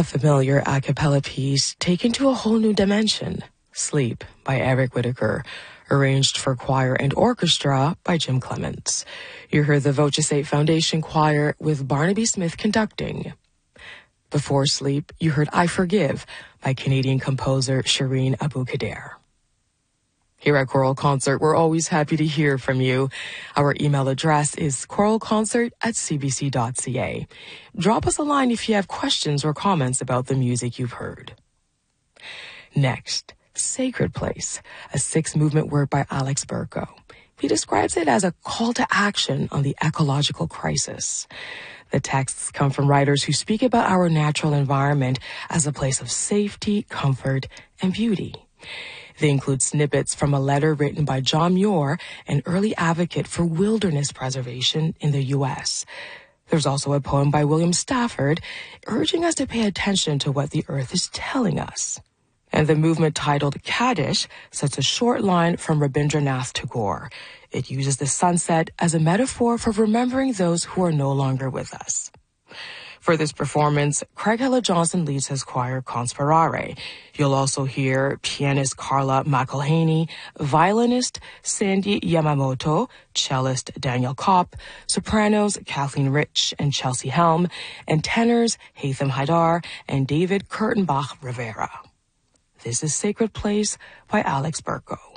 The familiar a cappella piece taken to a whole new dimension, Sleep by Eric Whitacre, arranged for choir and orchestra by Jim Clements. You heard the Voce State Foundation Choir with Barnaby Smith conducting. Before Sleep, you heard I Forgive by Canadian composer Shireen Abu Kader. Here at Choral Concert, we're always happy to hear from you. Our email address is choralconcert@cbc.ca. Drop us a line if you have questions or comments about the music you've heard. Next, Sacred Place, a 6-movement work by Alex Burko. He describes it as a call to action on the ecological crisis. The texts come from writers who speak about our natural environment as a place of safety, comfort, and beauty. They include snippets from a letter written by John Muir, an early advocate for wilderness preservation in the U.S. There's also a poem by William Stafford urging us to pay attention to what the earth is telling us. And the movement titled Kaddish sets a short line from Rabindranath Tagore. It uses the sunset as a metaphor for remembering those who are no longer with us. For this performance, Craig Hella-Johnson leads his choir Conspirare. You'll also hear pianist Carla McElhaney, violinist Sandy Yamamoto, cellist Daniel Kopp, sopranos Kathleen Rich and Chelsea Helm, and tenors Haitham Haidar and David Kurtenbach Rivera. This is Sacred Place by Alex Burko.